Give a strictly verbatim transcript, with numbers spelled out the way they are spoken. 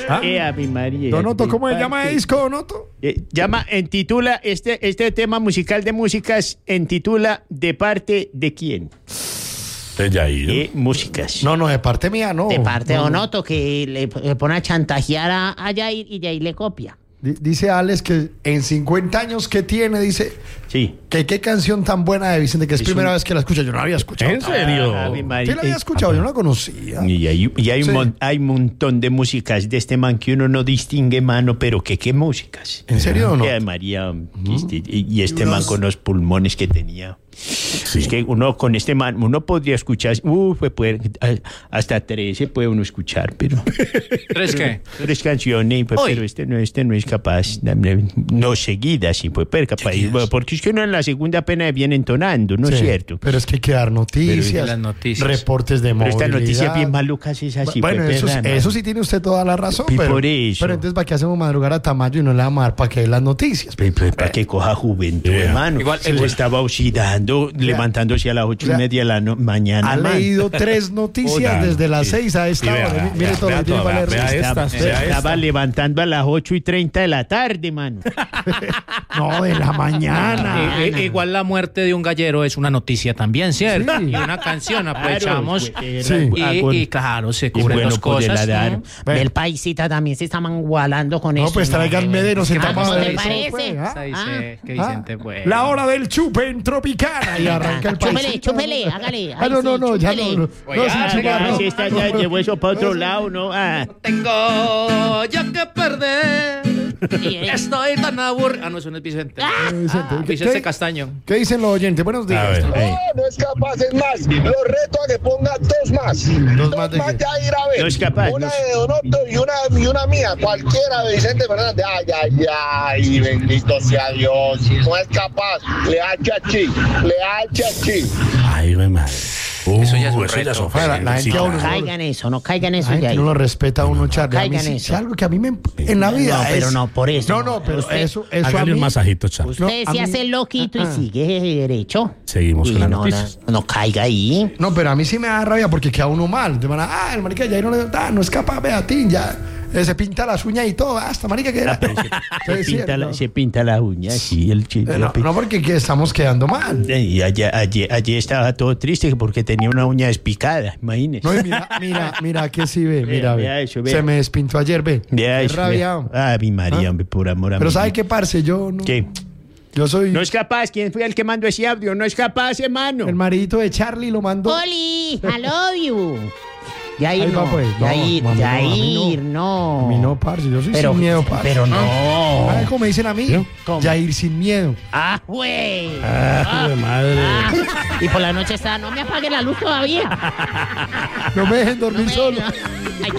¿Ah? Eh, Ave María. Donoto, ¿cómo se Parte. llama el disco, Donoto? Eh, llama, entitula, este, este tema musical de músicas, entitula ¿De parte de quién? De Yair. Eh, músicas. No, no, de parte mía, no. De parte de No, no. Donoto, que le, le pone a chantajear a, a Yair y Yair le copia. Di- Dice Alex que en cincuenta años que tiene, dice Sí. que qué canción tan buena de Vicente, que es, Es primera un- vez que la escucha. Yo no la había escuchado. ¿En serio? Ah, Ave Sí María. la había escuchado, yo no la conocía. Y hay, y hay, Sí. un mon- hay un montón de músicas de este man que uno no distingue, mano, pero que qué músicas. ¿En serio o no? Eh, María, este, y, y este man con los pulmones que tenía. Es que uno con este man, uno podría escuchar, uh, pues puede, hasta trece puede uno escuchar, pero ¿Tres qué? tres canciones, pues, Uy. pero este no, este no es capaz, no seguidas, sí, pues, pero capaz, Seguidas. porque es que uno en la segunda apenas viene entonando, ¿no es Sí, cierto? Pero es que hay que dar noticias, las noticias. reportes de Pero movilidad. esta noticia bien malucas es así. Bueno, pues, eso, perra, eso man. sí tiene usted toda la razón. Y pero, por eso. pero entonces, ¿para qué hacemos madrugar a Tamayo y no le vamos a dar para que dé las noticias? Pe- pe- Para que coja juventud, Yeah. hermano. Igual- Se igual- estaba oxidando, levantándose a las ocho O sea, y media de la no- mañana. Ha man. leído tres noticias Oiga, desde las sí. seis a esta Y vea, hora. vea, Mire vea, todo lo vea que tiene toda, para leer. vea Se esta, estaba, vea se estaba esta. levantando a las ocho y treinta de la tarde, mano. No, de la mañana. Eh, eh, igual la muerte de un gallero es una noticia también, ¿cierto? Sí. Y una canción, aprovechamos. Claro, Sí. y, y claro, se cubren bueno dos poderla cosas. dar. ¿no? Ve. Del paisita también se está mangualando con No, eso. pues tráiganme de no se ¿Qué tapa más de te eso, parece? pues, ¿ah? Esa dice que Ah, Vicente, pues. La hora del chupe en Tropicana y arranca el país. Chúpele, chúpele, hágale. Ah, no, no, no, ya no. no, Oiga, no, sin ah, chupar, Ah, no. si esta ya llevó eso para otro lado, ¿no? Ah. Tengo yo que perder. eh. Estoy tan aburrido. Ah, no, eso no es Vicente. Eh, Vicente, Ah, ¿qué- Vicente qué- Castaño. ¿Qué dicen los oyentes? Buenos A días. ver. Ey. No, no es capaz, es más. Lo reto a que ponga dos más. Dos más de qué? ya ir a ver. No es capaz, Una no de Donoto y una, y una mía. Cualquiera de Vicente Fernández. Ay, ay, ay. Bendito sea Dios. No es capaz. Le da chachi. Le da chachi. Ay, güey, madre. Uh, Eso ya es un eso ya reto. son La- la sí, gente a uno- claro. Caigan eso, no caigan eso La ya. gente no lo respeta a uno, Charlie. A mí caigan sí, eso. sí, algo que a mí me... En la vida No, pero es- no, por eso. No, no, pero Usted- eso, eso a Hágale mí... un masajito, Charlie. Usted No, a se mí- hace loquito Ah, y ah. sigue derecho. Seguimos Y con las no, noticias. no, no caiga ahí. No, pero a mí sí me da rabia porque queda uno mal. Te van a, ah, el marica ya ahí no le da, no es capaz, vea, tin, ya. eh, se pinta las uñas y todo, hasta marica que era. Se, Entonces, sí, pinta la, no. se pinta las uñas, sí, el chico. Eh, no, no, porque que estamos quedando mal. Y ayer, ayer, ayer estaba todo triste porque tenía una uña despicada, imagínese. No, y mira, mira, mira que sí ve, mira, Vea, ve. vea eso, vea. Se me despintó ayer, ve. Vea Qué eso, rabia. vea. Ah, mi María, ¿Ah? hombre, por amor a Pero mí. ¿sabe qué, parce? Yo no. ¿Qué? Yo soy No es capaz. ¿Quién fue el que mandó ese audio? No es capaz, hermano. el maridito de Charlie, lo mandó. Oli, I love you. Yair Ahí va, no, pues. No, Yair, mami, no, a mí Yair, no. A mí no, parce, yo soy Pero, sin miedo, parce. pero no. ¿Sabe cómo me dicen a mí? ¿Cómo? Yair sin miedo. Ah, güey. Ah, de madre. Ah, y por la noche está, no me apague la luz todavía. No me dejen dormir No me- solo. no. Ay,